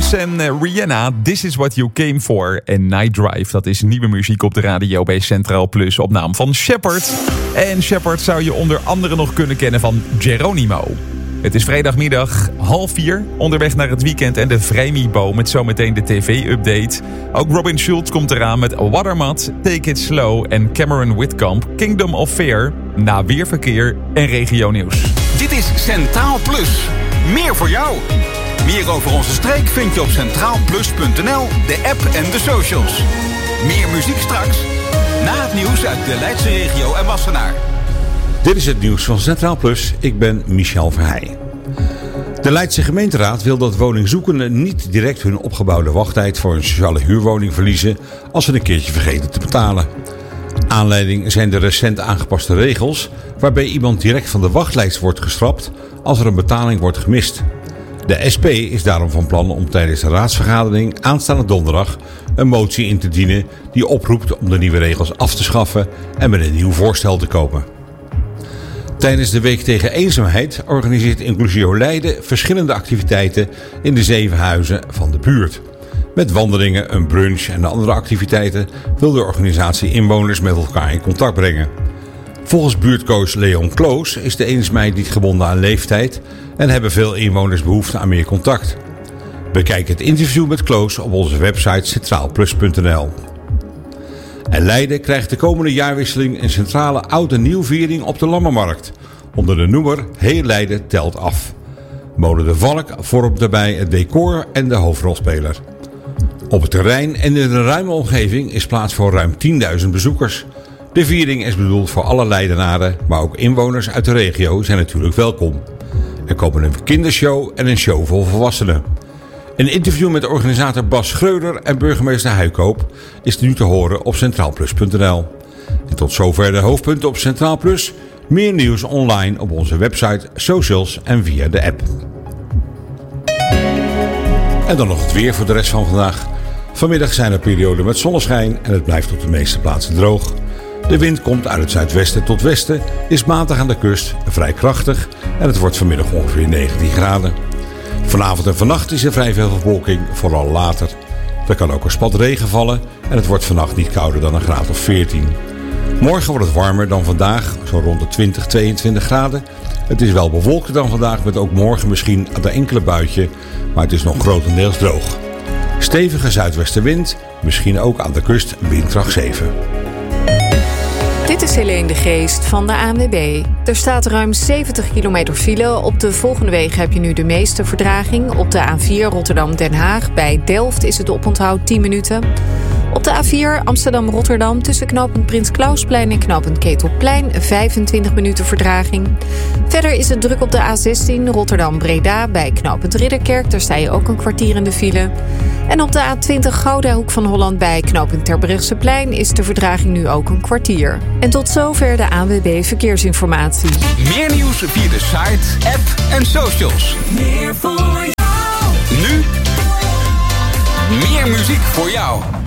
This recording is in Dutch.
Plus en Rihanna, This Is What You Came For. En Night Drive, dat is nieuwe muziek op de radio bij Centraal Plus op naam van Shepard. En Shepard zou je onder andere nog kunnen kennen van Geronimo. Het is vrijdagmiddag 3:30, onderweg naar het weekend en de Vrijmibo met zometeen de tv-update. Ook Robin Schulz komt eraan met Watermat, Take It Slow en Cameron Whitcomb, Kingdom of Fear, na weerverkeer en regionieuws. Dit is Centraal Plus. Meer voor jou. Meer over onze streek vind je op centraalplus.nl, de app en de socials. Meer muziek straks, na het nieuws uit de Leidse regio en Wassenaar. Dit is het nieuws van Centraal Plus. Ik ben Michel Verheij. De Leidse gemeenteraad wil dat woningzoekenden niet direct hun opgebouwde wachttijd voor een sociale huurwoning verliezen als ze een keertje vergeten te betalen. Aanleiding zijn de recent aangepaste regels waarbij iemand direct van de wachtlijst wordt geschrapt als er een betaling wordt gemist. De SP is daarom van plan om tijdens de raadsvergadering aanstaande donderdag een motie in te dienen die oproept om de nieuwe regels af te schaffen en met een nieuw voorstel te komen. Tijdens de Week tegen Eenzaamheid organiseert Inclusio Leiden verschillende activiteiten in de 7 huizen van de buurt. Met wandelingen, een brunch en andere activiteiten wil de organisatie inwoners met elkaar in contact brengen. Volgens buurtcoach Leon Kloos is de eenzaamheid niet gebonden aan leeftijd en hebben veel inwoners behoefte aan meer contact. Bekijk het interview met Kloos op onze website centraalplus.nl. En Leiden krijgt de komende jaarwisseling een centrale oud- en nieuwviering op de Lammermarkt. Onder de noemer Heel Leiden telt af. Molen de Valk vormt daarbij het decor en de hoofdrolspeler. Op het terrein en in de ruime omgeving is plaats voor ruim 10.000 bezoekers. De viering is bedoeld voor alle Leidenaren, maar ook inwoners uit de regio zijn natuurlijk welkom. Er komen een kindershow en een show voor volwassenen. Een interview met organisator Bas Schreuder en burgemeester Huikoop is nu te horen op centraalplus.nl. En tot zover de hoofdpunten op Centraal Plus. Meer nieuws online op onze website, socials en via de app. En dan nog het weer voor de rest van vandaag. Vanmiddag zijn er perioden met zonneschijn en het blijft op de meeste plaatsen droog. De wind komt uit het zuidwesten tot westen, is matig aan de kust, vrij krachtig en het wordt vanmiddag ongeveer 19 graden. Vanavond en vannacht is er vrij veel bewolking, vooral later. Er kan ook een spat regen vallen en het wordt vannacht niet kouder dan een graad of 14. Morgen wordt het warmer dan vandaag, zo rond de 20, 22 graden. Het is wel bewolkt dan vandaag met ook morgen misschien een enkele buitje, maar het is nog grotendeels droog. Stevige zuidwestenwind, misschien ook aan de kust windkracht 7. Dit is Helene de Geest van de ANWB. Er staat ruim 70 kilometer file. Op de volgende wegen heb je nu de meeste verdraging. Op de A4 Rotterdam-Den Haag bij Delft is het oponthoud 10 minuten. Op de A4 Amsterdam-Rotterdam tussen knooppunt Prins Klausplein en knooppunt Ketelplein 25 minuten verdraging. Verder is het druk op de A16 Rotterdam-Breda bij knooppunt Ridderkerk. Daar sta je ook een kwartier in de file. En op de A20 Gouda Hoek van Holland bij knooppunt Terbrechtseplein is de verdraging nu ook een kwartier. En tot zover de ANWB Verkeersinformatie. Meer nieuws via de site, app en socials. Meer voor jou. Nu meer muziek voor jou.